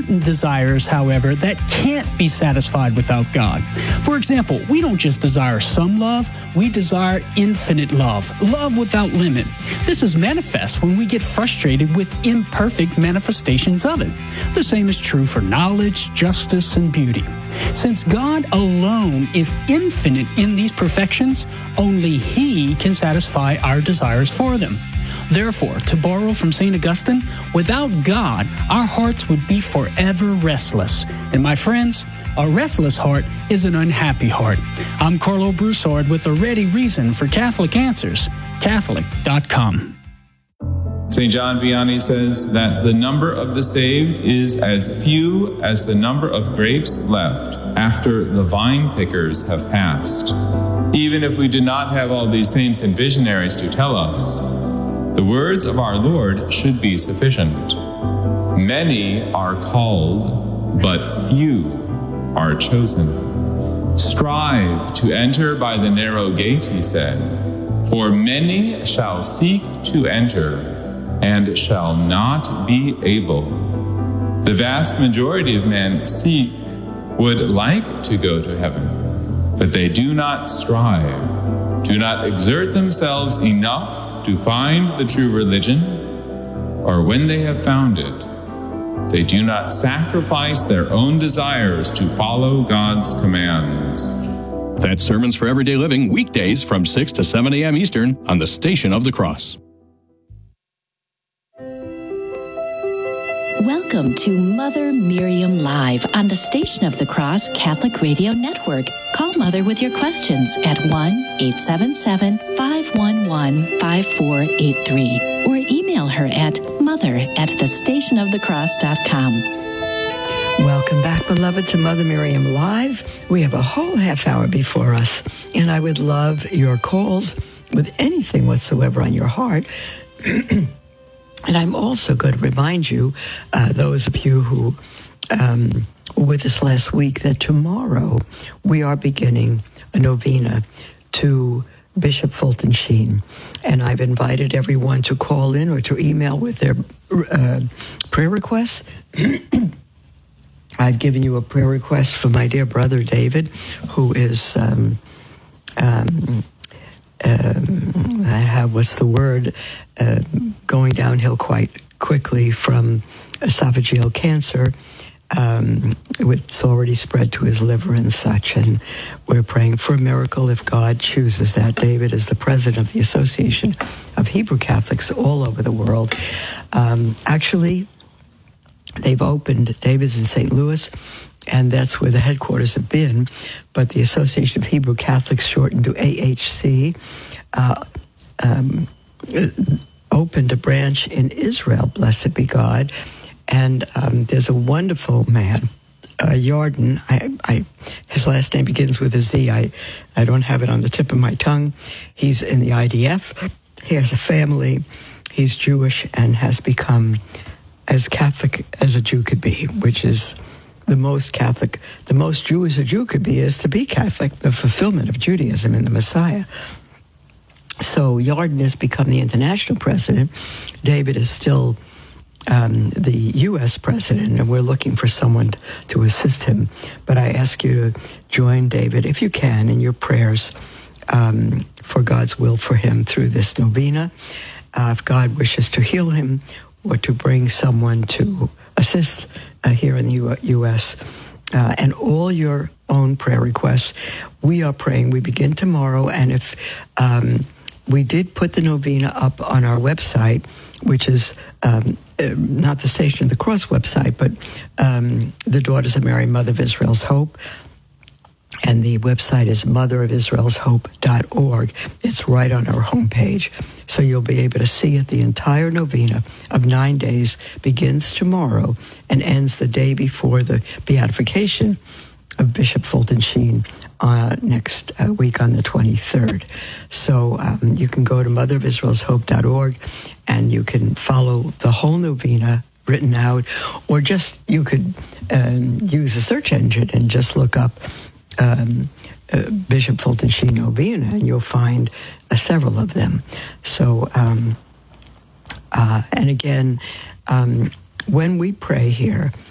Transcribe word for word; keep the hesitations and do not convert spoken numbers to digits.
certain desires, however, that can't be satisfied without God. For example, we don't just desire some love, we desire infinite love, love without limit. This is manifest when we get frustrated with imperfect manifestations of it. The same is true for knowledge, justice, and beauty. Since God alone is infinite in these perfections, only He can satisfy our desires for them. Therefore, to borrow from Saint Augustine, without God, our hearts would be forever restless. And my friends, a restless heart is an unhappy heart. I'm Carlo Broussard with a ready reason for Catholic Answers, Catholic dot com. Saint John Vianney says that the number of the saved is as few as the number of grapes left after the vine pickers have passed. Even if we do not have all these saints and visionaries to tell us, the words of our Lord should be sufficient. Many are called, but few are chosen. Strive to enter by the narrow gate, he said, for many shall seek to enter and shall not be able. The vast majority of men seek, would like to go to heaven, but they do not strive, do not exert themselves enough to find the true religion, or when they have found it, they do not sacrifice their own desires to follow God's commands. That's Sermons for Everyday Living, weekdays from six to seven a.m. Eastern on the Station of the Cross. Welcome to Mother Miriam Live on the Station of the Cross Catholic Radio Network. Call Mother with your questions at one eight seven seven, five one one, five four eight three or email her at mother at the station of the cross dot com. Welcome back, beloved, to Mother Miriam Live. We have a whole half hour before us, and I would love your calls with anything whatsoever on your heart. And I'm also going to remind you, uh, those of you who um, were with us last week, that tomorrow we are beginning a novena to Bishop Fulton Sheen. And I've invited everyone to call in or to email with their uh, prayer requests. I've given you a prayer request for my dear brother David, who is... Um, um, Um, I have, what's the word, uh, going downhill quite quickly from esophageal cancer. Um, it's already spread to his liver and such, and we're praying for a miracle if God chooses that. David is the president of the Association of Hebrew Catholics all over the world. Um, actually, they've opened, David's in Saint Louis, and that's where the headquarters have been. But the Association of Hebrew Catholics, shortened to A H C, uh, um, opened a branch in Israel, blessed be God. And um, there's a wonderful man, uh, Yarden. I, I, his last name begins with a Z. I, I don't have it on the tip of my tongue. He's in the I D F. He has a family. He's Jewish and has become as Catholic as a Jew could be, which is... The most Catholic, the most Jewish a Jew could be is to be Catholic, the fulfillment of Judaism in the Messiah. So Yarden has become the international president. David is still um, the U S president, and we're looking for someone to assist him. But I ask you to join David, if you can, in your prayers um, for God's will for him through this novena. Uh, if God wishes to heal him or to bring someone to assist uh, here in the U- U.S., uh, and all your own prayer requests. We are praying. We begin tomorrow, and if um, we did put the novena up on our website, which is um, uh, not the Station of the Cross website, but um, the Daughters of Mary, Mother of Israel's Hope. And the website is mother of israel's hope dot org. It's right on our homepage. So you'll be able to see it. The entire novena of nine days begins tomorrow and ends the day before the beatification of Bishop Fulton Sheen uh, next uh, week on the twenty-third. So um, you can go to mother of israel's hope dot org and you can follow the whole novena written out, or just you could um, use a search engine and just look up Um, uh, Bishop Fulton Sheen novena, and you'll find uh, several of them. So, um, uh, and again, um, when we pray here,